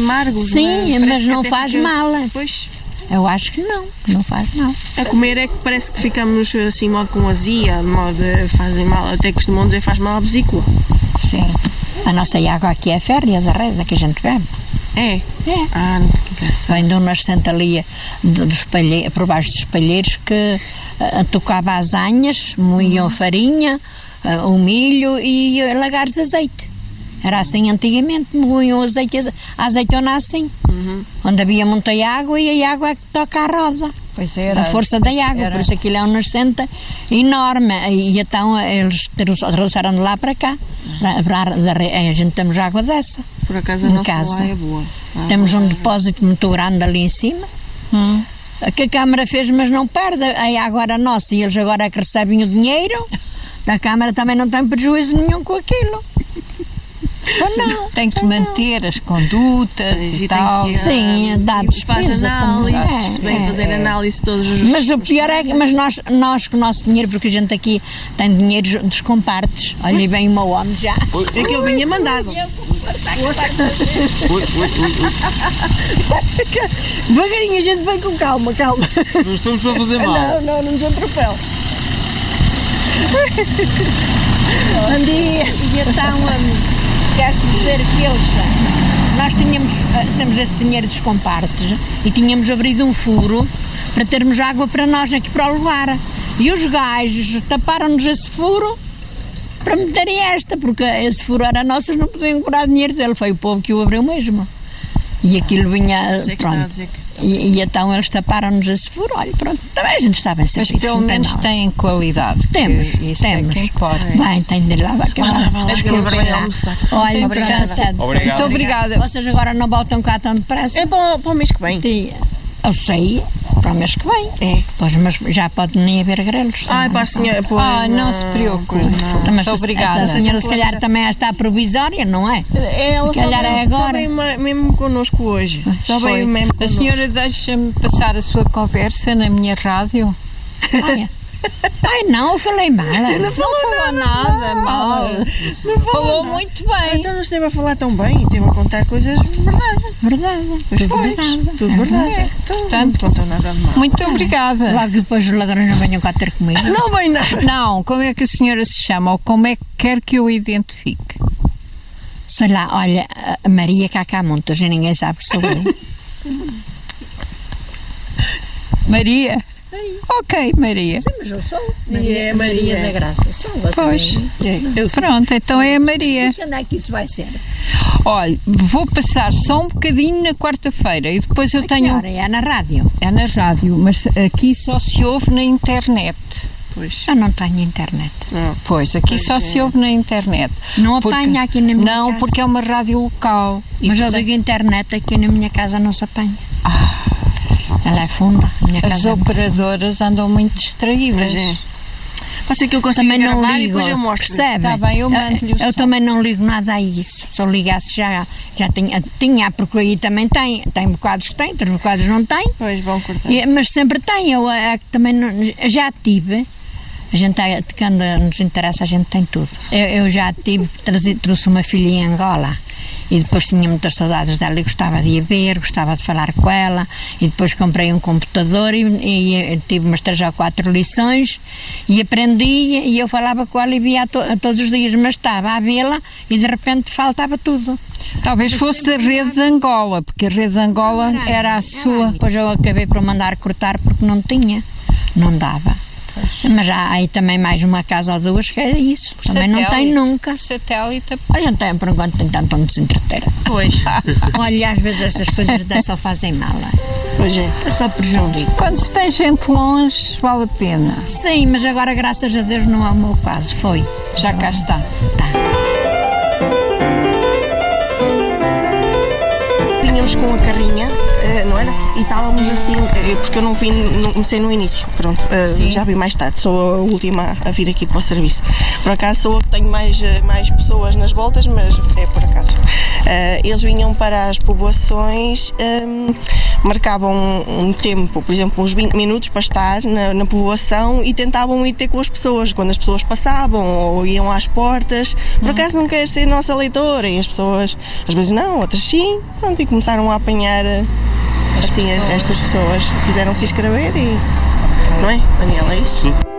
amargos. Sim, mas não faz mal. Pois. Eu acho que não faz mal. A comer é que parece que ficamos assim, modo com azia, modo fazem mal, até costumam dizer faz mal à vesícula. Sim. A nossa água aqui é férrea da reda que a gente bebe. É? É. Ah, que engraçado. Vem de uma nascente ali por baixo dos espalheiros que tocava as anhas, moíam farinha, o milho e lagares de azeite. Era assim antigamente, moíam a azeitona assim, onde havia muita água e a água é que toca a roda. Pois era. A força da água, por isso aquilo é um nascente enorme. E então eles trouxeram de lá para cá. A gente temos água dessa. Por acaso a em nossa casa. lá é boa. Temos um depósito muito grande ali em cima. Que a Câmara fez, mas não perde. A água era nossa e eles agora é que recebem o dinheiro. A Câmara também não tem prejuízo nenhum com aquilo. Ou não? Tem que manter as condutas e tal. Sim, dá despesa também. Vem fazer análise todos os Mas o pior é que nós com o nosso dinheiro, porque a gente aqui tem dinheiro dos compartes. Olha, vem uma homem já. É que eu vinha mandado. Devagarinho, a gente vem com calma. Não estamos para fazer mal. Não nos atropela. Bom dia. E então, quer-se dizer que nós temos esse dinheiro dos compartes e tínhamos abrido um furo para termos água para nós aqui para o lugar. E os gajos taparam-nos esse furo para meterem esta, porque esse furo era nosso, não podiam cobrar dinheiro dele. Foi o povo que o abriu mesmo. E aquilo vinha, pronto. E então eles taparam-nos esse furo, olha, pronto, também a gente está bem servido. Mas pelo menos têm qualidade. Temos. É que importa. Bem, tem de ir lá acabar. Olha, obrigada. Muito obrigada. Vocês agora não voltam cá tão depressa? É para o mês que vem. Eu sei, para o mês que vem. É. Pois, mas já pode nem haver grelos. Para a senhora. Não se preocupe. Muito obrigada. A senhora se calhar também está provisória, não é? Ela se calhar é agora. Só veio mesmo connosco hoje. Só veio mesmo connosco. A senhora deixa-me passar a sua conversa na minha rádio? Ai, não, eu falei mal. Não falou nada mal. Não falou muito bem. Então não esteve a falar tão bem, esteve a contar coisas verdade. Tudo verdade. Então, não contou nada de mal. Muito obrigada. Logo depois os ladrões não venham cá ter comigo. Não vem nada. Não, como é que a senhora se chama ou como é que quer que eu a identifique? Sei lá, olha, a Maria cá muitas e ninguém sabe que sou eu. Maria? Ok, Maria. Sim, mas eu sou. Maria da Graça. Sou você. Pois. Pronto, então é a Maria. Onde é que isso vai ser? Olha, vou passar só um bocadinho na quarta-feira e depois eu tenho... Hora? É na rádio? É na rádio, mas aqui só se ouve na internet. Pois. Eu não tenho internet. Pois, aqui só se ouve na internet. Não apanha aqui na minha casa? Não, porque é uma rádio local. Mas eu digo internet aqui na minha casa não se apanha. Ela é funda. As operadoras andam muito distraídas. Pode ser que eu consiga também não gravar ligo, e depois eu mostro. Percebe? Está bem, eu mando-lhe o som. Eu também não ligo nada a isso. Se eu ligasse já tinha, porque aí também tem bocados que tem, outros bocados não tem. Pois, vão cortar. Mas sempre tem. Eu também não, já tive. A gente, quando nos interessa, a gente tem tudo. Eu já tive, trouxe uma filha em Angola. E depois tinha muitas saudades dela e gostava de a ver, gostava de falar com ela. E depois comprei um computador e tive umas 3 ou 4 lições e aprendi e eu falava com ela e via todos os dias, mas estava a vê-la e de repente faltava tudo. Talvez fosse da rede de Angola, porque a rede de Angola era a sua. Depois eu acabei por mandar cortar porque não tinha, não dava. Mas há aí também mais uma casa ou duas que é isso. Por também satélite, não tem nunca. Satélite. A gente tem, por enquanto, tem tanto onde se entreter. Pois. Olha, às vezes essas coisas só fazem mal. Pois é. É só prejuízo. Quando se tem gente longe, vale a pena. Sim, mas agora, graças a Deus, não é o meu caso. Foi. Já cá está. Vínhamos com a carrinha Não era? E estávamos assim, porque eu não vim, não comecei no início, pronto, já vim mais tarde, sou a última a vir aqui para o serviço. Por acaso sou a que tenho mais pessoas nas voltas, mas é por acaso. Eles vinham para as povoações, marcavam um tempo, por exemplo, uns 20 minutos para estar na povoação e tentavam ir ter com as pessoas, quando as pessoas passavam ou iam às portas. Por acaso não queres ser nossa leitora? E as pessoas, às vezes não, outras sim, pronto, e começaram a apanhar estas pessoas, quiseram se inscrever e, não é, Daniela, é isso? Sim.